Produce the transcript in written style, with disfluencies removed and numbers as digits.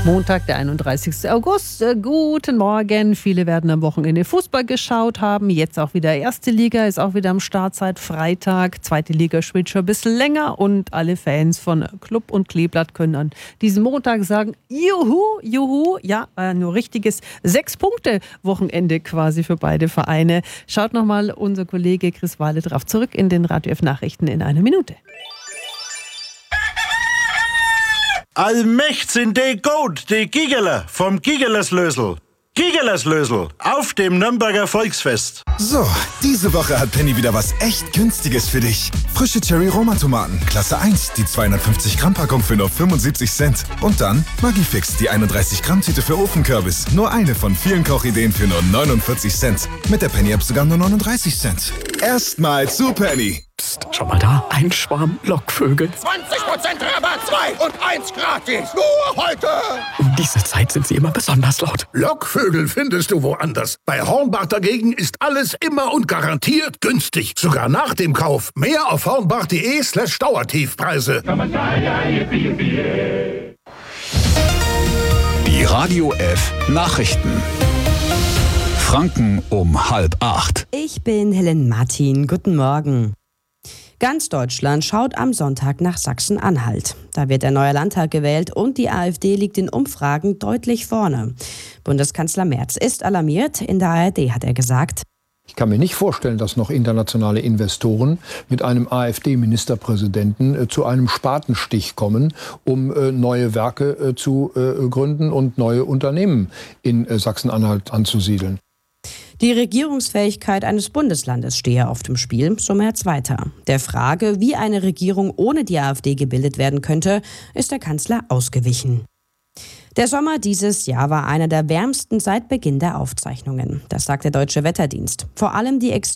Montag, der 31. August. Guten Morgen. Viele werden am Wochenende Fußball geschaut haben. Jetzt auch wieder erste Liga, ist auch wieder am Start seit Freitag. Zweite Liga spielt schon ein bisschen länger und alle Fans von Club und Kleeblatt können an diesem Montag sagen, juhu, juhu. Ja, nur richtiges 6-Punkte-Wochenende quasi für beide Vereine. Schaut nochmal unser Kollege Chris Wahle drauf zurück in den Radio F Nachrichten in einer Minute. Allmächt sind die gut, die Gigerler vom Gigerlerslösel. Gigerlerslösel auf dem Nürnberger Volksfest. So, diese Woche hat Penny wieder was echt Günstiges für dich. Frische Cherry-Roma-Tomaten, Klasse 1, die 250-Gramm-Packung für nur 75 Cent. Und dann Maggi-Fix, die 31-Gramm-Tüte für Ofenkürbis. Nur eine von vielen Kochideen für nur 49 Cent. Mit der Penny-App sogar nur 39 Cent. Erstmal zu Penny. Psst, schau mal da, ein Schwarm Lockvögel. 20% Rabatt, 2 und 1 gratis. Nur heute. Um diese Zeit sind sie immer besonders laut. Lockvögel findest du woanders. Bei Hornbach dagegen ist alles immer und garantiert günstig. Sogar nach dem Kauf. Mehr auf hornbach.de/Dauertiefpreise. Die Radio F Nachrichten. Franken um 7:30. Ich bin Helen Martin. Guten Morgen. Ganz Deutschland schaut am Sonntag nach Sachsen-Anhalt. Da wird ein neuer Landtag gewählt und die AfD liegt in Umfragen deutlich vorne. Bundeskanzler Merz ist alarmiert. In der ARD hat er gesagt: Ich kann mir nicht vorstellen, dass noch internationale Investoren mit einem AfD-Ministerpräsidenten zu einem Spatenstich kommen, um neue Werke zu gründen und neue Unternehmen in Sachsen-Anhalt anzusiedeln. Die Regierungsfähigkeit eines Bundeslandes stehe auf dem Spiel, so Merz weiter. Der Frage, wie eine Regierung ohne die AfD gebildet werden könnte, ist der Kanzler ausgewichen. Der Sommer dieses Jahr war einer der wärmsten seit Beginn der Aufzeichnungen. Das sagt der Deutsche Wetterdienst. Vor allem die